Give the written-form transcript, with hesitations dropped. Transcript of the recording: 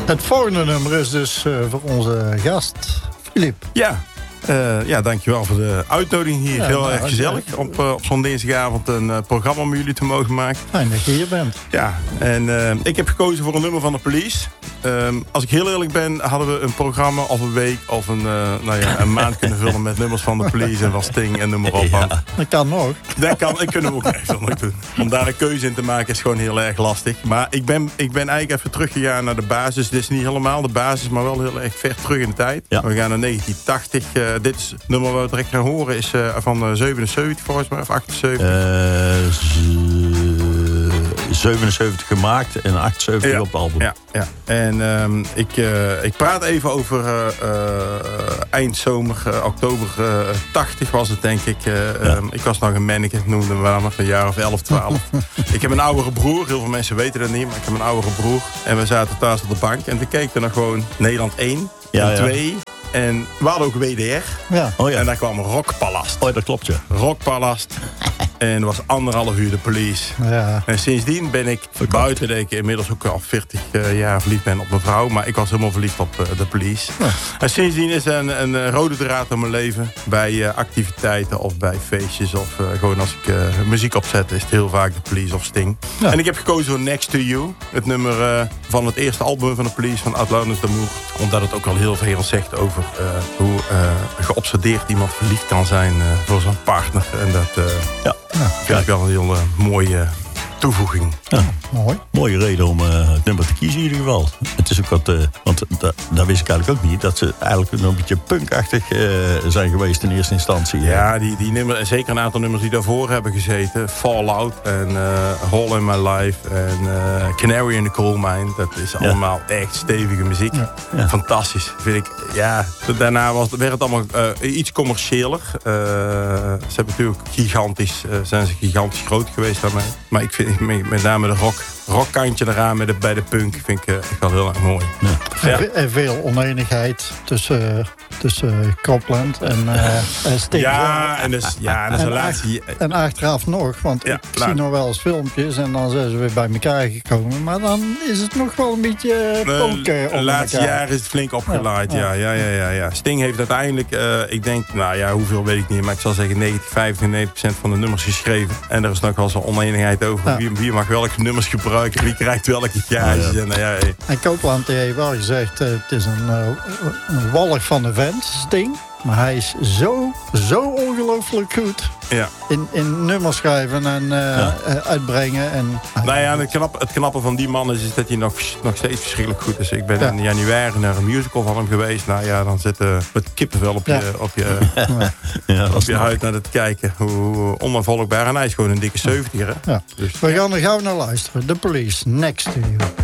Het volgende nummer is dus voor onze gast, Filip. Ja, dankjewel voor de uitnodiging hier. Ja, heel erg gezellig op zo'n dinsdagavond een programma om jullie te mogen maken. Fijn dat je hier bent. Ja, en ik heb gekozen voor een nummer van de Police. Als ik heel eerlijk ben, hadden we een programma of een week of een maand kunnen vullen met nummers van de Police en van Sting en noem maar op. Ja, dat kan nog. Dat kunnen we ook echt wel nog doen. Om daar een keuze in te maken is gewoon heel erg lastig. Maar ik ben eigenlijk even teruggegaan naar de basis. Dit is niet helemaal de basis, maar wel heel erg ver terug in de tijd. Ja. We gaan naar 1980. Dit is het nummer wat we direct gaan horen is van 77 volgens mij, of 78. 77 gemaakt en 78 op het album. Ja. En ik praat even over eindzomer, oktober 80 was het denk ik. Ik was nog een manneke, noemde me wel nog een jaar of 11, 12. Ik heb een oudere broer, heel veel mensen weten dat niet, maar ik heb een oudere broer. En we zaten thuis op de bank en we keken naar gewoon Nederland 1 en 2... En we hadden ook WDR. Ja. Oh ja. En daar kwam Rockpalast. Oh, dat klopt, ja. Rockpalast. En er was 1,5 uur de Police. Ja. En sindsdien ben ik buiten dat ik inmiddels ook al 40 jaar verliefd ben op mijn vrouw. Maar ik was helemaal verliefd op de Police. Ja. En sindsdien is er een rode draad in mijn leven. Bij activiteiten of bij feestjes. Of gewoon als ik muziek opzet is het heel vaak de Police of Sting. Ja. En ik heb gekozen voor Next to You. Het nummer van het eerste album van de Police. Van Outlaws d'Amour. Omdat het ook al heel veel zegt over hoe geobsedeerd iemand verliefd kan zijn voor zijn partner. En dat vind ik wel een heel mooie toevoeging. Ja. Mooi. Mooie reden om het nummer te kiezen in ieder geval. Het is ook wat, want dat wist ik eigenlijk ook niet, dat ze eigenlijk nog een beetje punkachtig zijn geweest in eerste instantie. Ja, die nummers, en zeker een aantal nummers die daarvoor hebben gezeten. Fallout en Hole in My Life en Canary in the Coal Mine. Dat is allemaal echt stevige muziek. Ja. Fantastisch, vind ik. Ja, daarna werd het allemaal iets commerciëler. Ze hebben natuurlijk zijn ze gigantisch groot geweest daarmee. Maar ik vind met name de rockkantje eraan bij de punk vind ik echt wel heel erg mooi. Ja. En veel oneenigheid tussen Copland en Sting. Ja, en dat is een laatste... En achteraf nog, want ik zie nog wel eens filmpjes en dan zijn ze weer bij elkaar gekomen. Maar dan is het nog wel een beetje punk de laatste jaren is het flink opgelaaid, ja. Sting heeft uiteindelijk, ik denk, hoeveel weet ik niet, maar ik zal zeggen 95% van de nummers geschreven. En er is nog wel zo'n oneenigheid over wie mag welke nummers gebruiken, wie krijgt welke gages. En Copland heeft wel gezegd, het is een wallig van de vent, Sting. Maar hij is zo ongelooflijk goed in nummers schrijven en uitbrengen. En, het knappe van die man is dat hij nog steeds verschrikkelijk goed is. Ik ben in januari naar een musical van hem geweest. Dan zitten het kippenvel op je huid naar het kijken. Hoe onafvolgbaar. En hij is gewoon een dikke 70er. Hè? Ja. Dus, we gaan er gauw naar luisteren. The Police, Next to You.